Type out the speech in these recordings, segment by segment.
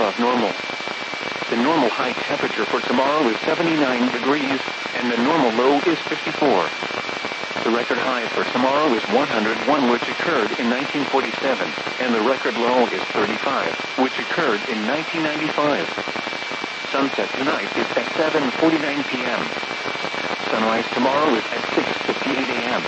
above normal. The normal high temperature for tomorrow is 79 degrees, and the normal low is 54. The record high for tomorrow is 101, which occurred in 1947, and the record low is 35, which occurred in 1995. Sunset tonight is at 7:49 p.m. Sunrise tomorrow is at 6:58 a.m.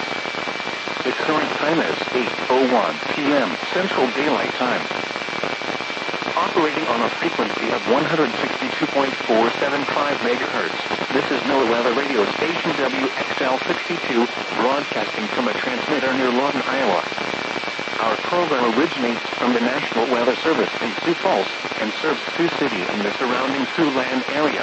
The current time is 8:01 p.m. Central Daylight Time. Operating on a frequency of 162.475 megahertz, this is NOAA Weather Radio Station WXL62, broadcasting from a transmitter near Lawton, Iowa. Our program originates from the National Weather Service in Sioux Falls and serves Sioux City and the surrounding Siouxland area.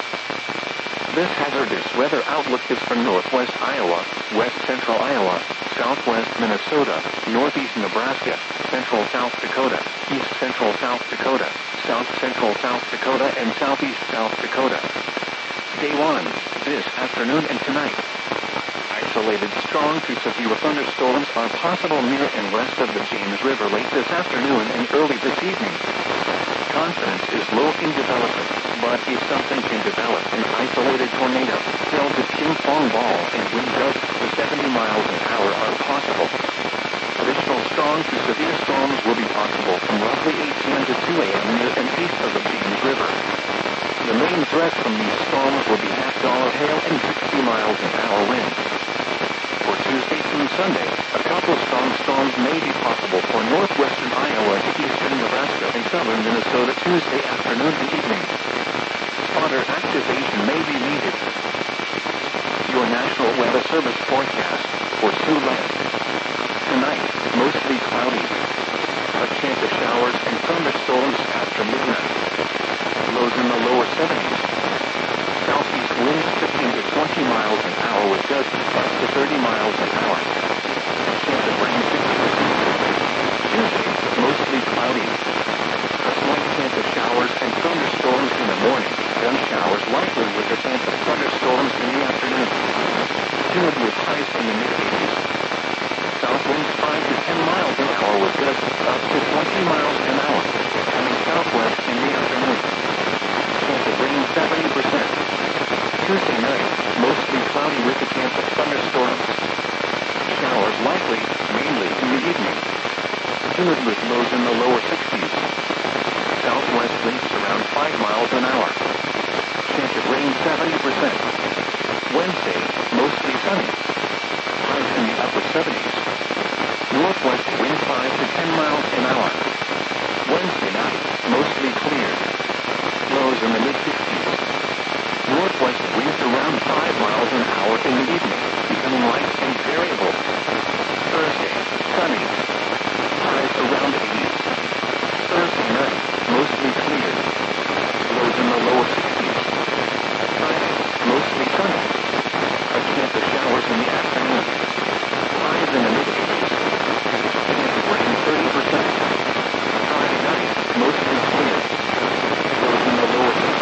This hazardous weather outlook is for northwest Iowa, west central Iowa, southwest Minnesota, northeast Nebraska, central South Dakota, east central South Dakota, south central South Dakota, and southeast South Dakota. Day 1, this afternoon and tonight. Isolated strong to severe thunderstorms are possible near and west of the James River late this afternoon and early this evening. Confidence is low in development, but if something can develop, an isolated tornado, celled to ping-pong ball, and wind gusts to 70 miles an hour are possible. Additional strong to severe storms will be possible from roughly 8 p.m. to 2 a.m. near and east of the James River. The main threat from these storms will be half-dollar hail and 60 miles an hour winds. For Tuesday through Sunday, a couple strong storms may be possible for northwestern Iowa to eastern Nebraska and southern Minnesota Tuesday afternoon and evening. Spotter activation may be needed. Your National Weather Service forecast for Siouxland. Tonight, mostly cloudy. A chance of showers and thunderstorms after midnight. Lows in the lower 70s. Southeast winds 15 to 20 miles an hour with gusts up to 30 miles an hour. Chance of rain 50%. Tuesday, mostly cloudy. A slight chance of showers and thunderstorms in the morning. Then showers likely with a chance of thunderstorms in the afternoon. Humid with highs in the mid-80s. South winds 5 to 10 miles an hour with gusts up to 20 miles an hour. Coming southwest in the afternoon. Chance of rain 70%. Tuesday night, mostly cloudy with a chance of thunderstorms. Showers likely, mainly in the evening. Humid with lows in the lower 60s.